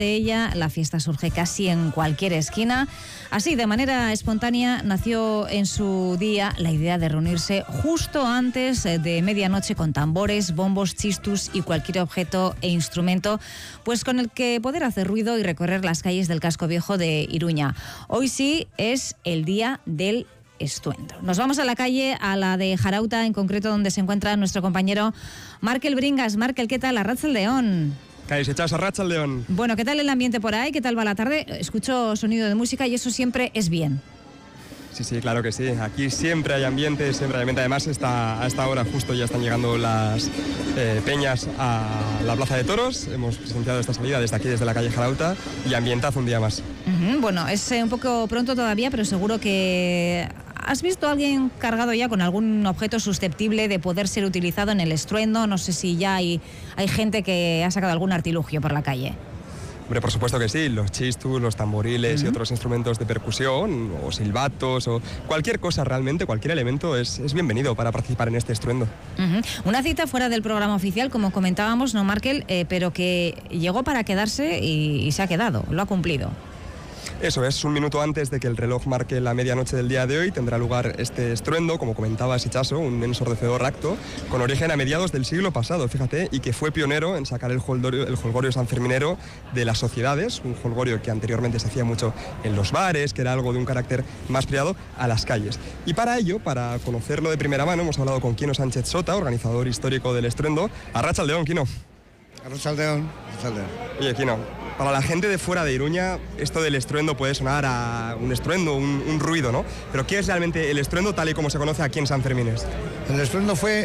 de ella, la fiesta surge casi en cualquier esquina. Así, de manera espontánea, nació en su día la idea de reunirse justo antes de medianoche con tambores, bombos, chistus y cualquier objeto e instrumento, pues con el que poder hacer ruido y recorrer las calles del casco viejo de Iruña. Hoy sí es el día del estruendo. Nos vamos a la calle, a la de Jarauta, en concreto, donde se encuentra nuestro compañero Markel Bringas. Markel, ¿qué tal? Arratsaldeon. Echas a Arratsaldeon. Bueno, ¿qué tal el ambiente por ahí? ¿Qué tal va la tarde? Escucho sonido de música y eso siempre es bien. Sí, claro que sí. Aquí siempre hay ambiente, Además, a esta hora justo ya están llegando las peñas a la Plaza de Toros. Hemos presenciado esta salida desde aquí, desde la calle Jarauta, y ambientazo un día más. Bueno, es un poco pronto todavía, pero seguro que... ¿Has visto a alguien cargado ya con algún objeto susceptible de poder ser utilizado en el estruendo? No sé si ya hay gente que ha sacado algún artilugio por la calle. Hombre, por supuesto que sí, los chistus, los tamboriles y otros instrumentos de percusión, o silbatos, o cualquier cosa realmente, cualquier elemento es bienvenido para participar en este estruendo. Una cita fuera del programa oficial, como comentábamos, ¿no, Markel? Pero que llegó para quedarse y se ha quedado, lo ha cumplido. Eso es, un minuto antes de que el reloj marque la medianoche del día de hoy, tendrá lugar este estruendo, como comentaba Sichaso, un ensordecedor acto, con origen a mediados del siglo pasado, fíjate, y que fue pionero en sacar el jolgorio sanferminero de las sociedades, un jolgorio que anteriormente se hacía mucho en los bares, que era algo de un carácter más privado, a las calles. Y para ello, para conocerlo de primera mano, hemos hablado con Quino Sánchez Sota, organizador histórico del estruendo. Arratsaldeon, Quino. Arratsaldeon. Oye, Quino, para la gente de fuera de Iruña, esto del estruendo puede sonar a un estruendo, un ruido, ¿no? Pero ¿qué es realmente el estruendo tal y como se conoce aquí en San Fermines? El estruendo fue,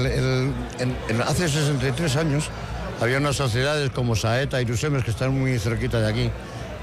hace 63 años, había unas sociedades como Saeta y Rusemes, que están muy cerquita de aquí,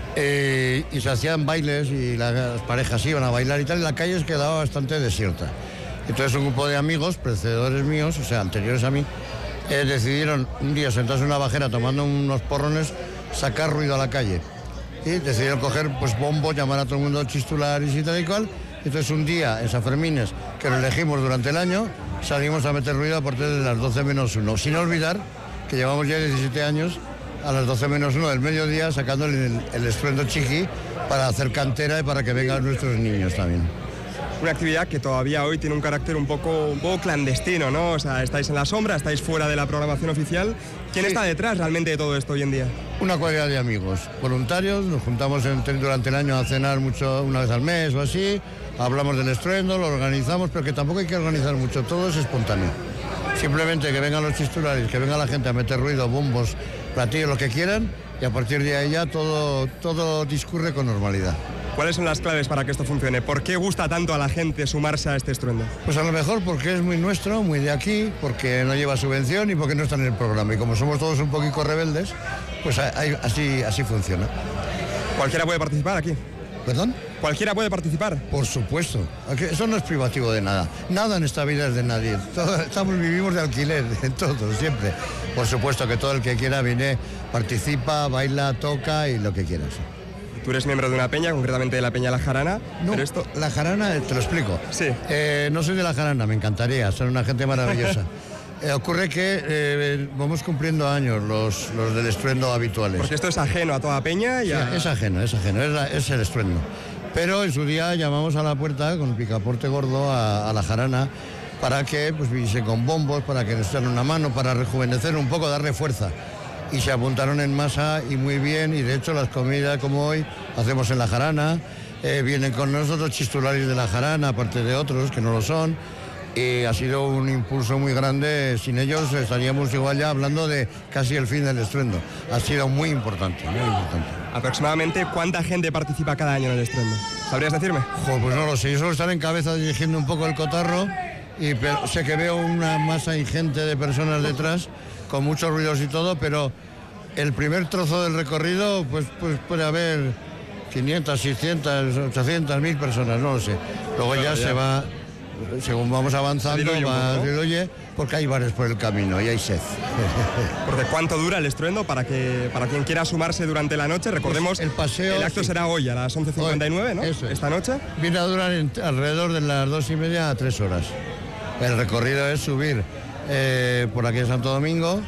y se hacían bailes y las parejas iban a bailar y tal, y la calle quedaba bastante desierta. Entonces un grupo de amigos, precededores míos, o sea, anteriores a mí, decidieron un día sentarse en una bajera tomando unos porrones, sacar ruido a la calle, y decidieron coger pues bombos, llamar a todo el mundo chistulares y tal y cual. Entonces un día en San Fermines, que lo elegimos durante el año, salimos a meter ruido a partir de las 12 menos 1, sin olvidar que llevamos ya 17 años a las 12 menos 1 del mediodía sacando el estruendo chiqui para hacer cantera y para que vengan nuestros niños también. Una actividad que todavía hoy tiene un carácter un poco clandestino, ¿no? O sea, estáis en la sombra, estáis fuera de la programación oficial. ¿Quién está detrás realmente de todo esto hoy en día? Una cuadrilla de amigos, voluntarios, nos juntamos durante el año a cenar mucho, una vez al mes o así, hablamos del estruendo, lo organizamos, pero que tampoco hay que organizar mucho, todo es espontáneo. Simplemente que vengan los chistulares, que venga la gente a meter ruido, bombos, platillos, lo que quieran, y a partir de ahí ya todo discurre con normalidad. ¿Cuáles son las claves para que esto funcione? ¿Por qué gusta tanto a la gente sumarse a este estruendo? Pues a lo mejor porque es muy nuestro, muy de aquí, porque no lleva subvención y porque no está en el programa. Y como somos todos un poquito rebeldes, pues así funciona. ¿Cualquiera puede participar aquí? ¿Perdón? ¿Cualquiera puede participar? Por supuesto. Eso no es privativo de nada. Nada en esta vida es de nadie. Vivimos de alquiler, todos, siempre. Por supuesto que todo el que quiera viene, participa, baila, toca y lo que quieras. Tú eres miembro de una peña, concretamente de la Peña La Jarana. No, pero esto... La Jarana, te lo explico. Sí. No soy de La Jarana, me encantaría, son una gente maravillosa. Ocurre que vamos cumpliendo años los del estruendo habituales. Porque esto es ajeno a toda peña y a... Sí, es ajeno, es el estruendo. Pero en su día llamamos a la puerta con picaporte gordo a La Jarana para que pues viniesen con bombos, para que nos echaran una mano, para rejuvenecer un poco, darle fuerza. Y se apuntaron en masa y muy bien, y de hecho las comidas como hoy hacemos en La Jarana, vienen con nosotros chistulares de La Jarana, aparte de otros que no lo son, y ha sido un impulso muy grande. Sin ellos estaríamos igual ya hablando de casi el fin del estruendo. Ha sido muy importante, muy importante. ¿Aproximadamente cuánta gente participa cada año en el estruendo? ¿Sabrías decirme? Pues no lo sé, yo suelo estar en cabeza dirigiendo un poco el cotarro, pero sé que veo una masa ingente de personas detrás, con muchos ruidos y todo, pero el primer trozo del recorrido pues puede haber 500, 600, 800, 1000 personas, no lo sé. Luego ya se va, según vamos avanzando, diluye, porque hay bares por el camino y hay sed. Porque ¿cuánto dura el estruendo para quien quiera sumarse durante la noche? Recordemos, pues el acto será hoy a las 11:59, ¿no? Eso es. Esta noche. Viene a durar alrededor de las 2:30 a 3 horas. El recorrido es subir por aquí en Santo Domingo,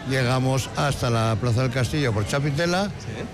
llegamos hasta la Plaza del Castillo por Chapitela. Sí.